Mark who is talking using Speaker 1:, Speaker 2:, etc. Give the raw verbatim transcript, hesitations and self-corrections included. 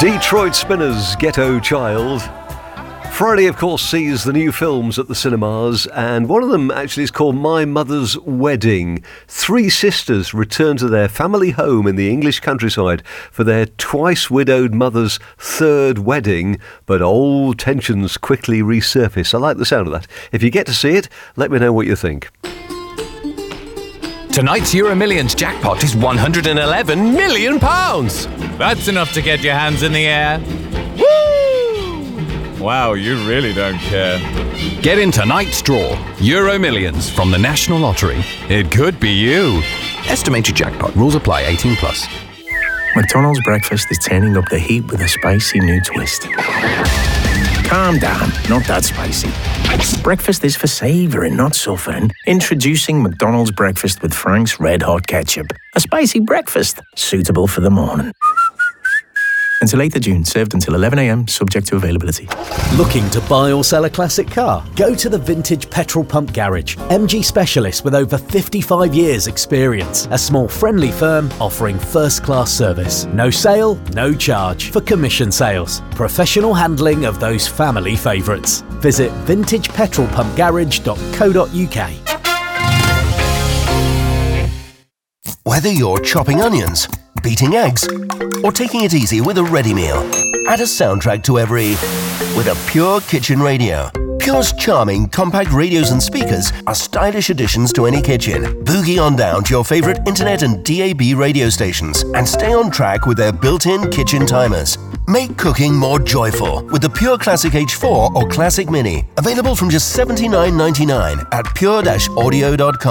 Speaker 1: Detroit Spinners, Ghetto Child. Friday, of course, sees the new films at the cinemas, and one of them actually is called My Mother's Wedding. Three sisters return to their family home in the English countryside for their twice-widowed mother's third wedding, but old tensions quickly resurface. I like the sound of that. If you get to see it, let me know what you think.
Speaker 2: Tonight's Euro Millions jackpot is one hundred eleven million pounds.
Speaker 3: That's enough to get your hands in the air. Woo! Wow, you really don't care.
Speaker 2: Get in tonight's draw. Euro Millions from the National Lottery. It could be you. Estimated jackpot. Rules apply. eighteen plus.
Speaker 4: McDonald's breakfast is turning up the heat with a spicy new twist. Calm down, not that spicy. Breakfast is for savouring, not suffering. Introducing McDonald's breakfast with Frank's Red Hot Ketchup. A spicy breakfast, suitable for the morning. Until eighth of June, served until eleven a.m, subject to availability.
Speaker 5: Looking to buy or sell a classic car? Go to the Vintage Petrol Pump Garage. M G specialists with over fifty-five years experience. A small friendly firm offering first-class service. No sale, no charge for commission sales. Professional handling of those family favourites. Visit vintage petrol pump garage dot co dot uk.
Speaker 6: Whether you're chopping onions, beating eggs, or taking it easy with a ready meal, add a soundtrack to every with a Pure Kitchen Radio. Pure's charming compact radios and speakers are stylish additions to any kitchen. Boogie on down to your favourite internet and D A B radio stations and stay on track with their built-in kitchen timers. Make cooking more joyful with the Pure Classic H four or Classic Mini. Available from just seventy-nine ninety-nine at pure dash audio dot com.